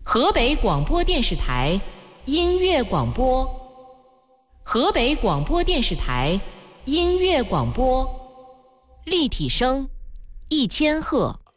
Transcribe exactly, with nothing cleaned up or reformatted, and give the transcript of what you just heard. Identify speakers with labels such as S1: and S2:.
S1: 河北广播电视台音乐广播，河北广播电视台音乐广播，立体声，一千赫。